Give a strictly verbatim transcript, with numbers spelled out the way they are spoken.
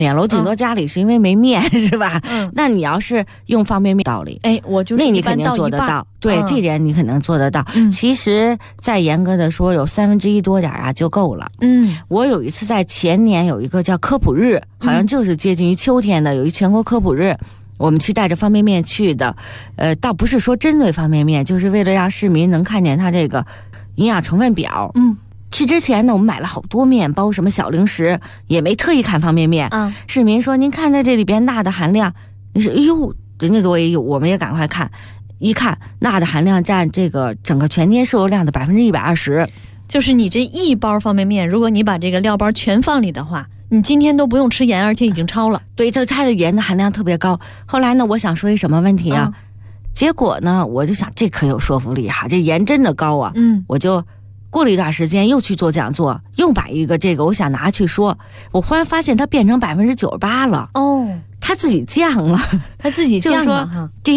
面了，我顶多家里是因为没面、嗯、是吧？ 嗯， 那你要是用方便面道理， 哎，我就是那你肯定做得到，对、嗯，这点你肯定做得到。嗯，其实再严格的说，有三分之一多点啊就够了。 嗯， 我有一次在前年有一个叫科普日，好像就是接近于秋天的，有一全国科普日。我们去带着方便面去的，呃，倒不是说针对方便面，就是为了让市民能看见它这个营养成分表。 嗯。 去之前呢，我们买了好多面包，什么小零食，也没特意看方便面。 嗯， 市民说：“您看在这里边钠的含量，你说，哎呦，人家都也有，我们也赶快看，一看钠的含量占这个整个全天摄入量的百分之一百二十。 就是你这一包方便面，如果你把这个料包全放里的话，你今天都不用吃盐，而且已经超了。 对，它它的盐的含量特别高。后来呢，我想说一什么问题啊？嗯、结果呢，我就想这可有说服力哈，这盐真的高啊。 嗯， 我就。过了一段时间又去做讲座，又把一个这个我想拿去说，我忽然发现它变成百分之九十八了。 哦， 它自己降了， 它自己降了哈。